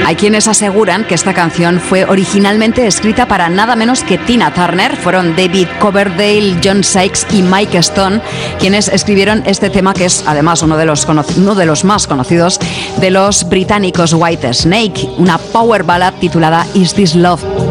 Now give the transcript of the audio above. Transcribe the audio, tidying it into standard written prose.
Hay quienes aseguran que esta canción fue originalmente escrita para nada menos que Tina Turner. Fueron David Coverdale, John Sykes y Mike Stone quienes escribieron este tema, que es además uno de los más conocidos de los británicos Whitesnake, una power ballad titulada Is This Love.